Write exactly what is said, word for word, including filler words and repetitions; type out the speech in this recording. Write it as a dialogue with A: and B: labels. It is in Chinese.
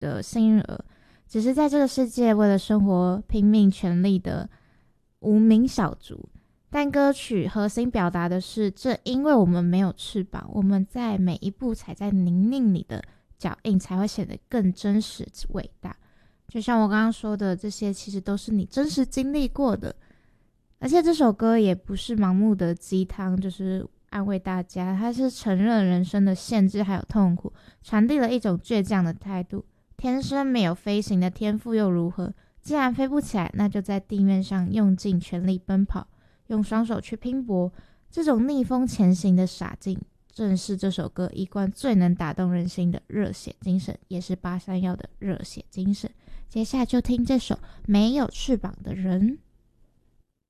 A: 的幸运儿，只是在这个世界为了生活拼命全力的无名小卒。但歌曲核心表达的是，正因为我们没有翅膀，我们在每一步踩在泥泞里的脚印才会显得更真实伟大。就像我刚刚说的，这些其实都是你真实经历过的。而且这首歌也不是盲目的鸡汤，就是安慰大家，它是承认人生的限制还有痛苦，传递了一种倔强的态度。天生没有飞行的天赋又如何？既然飞不起来，那就在地面上用尽全力奔跑，用双手去拼搏。这种逆风前行的傻劲，正是这首歌一贯最能打动人心的热血精神，也是八三夭的热血精神。接下来就听这首《没有翅膀的人》。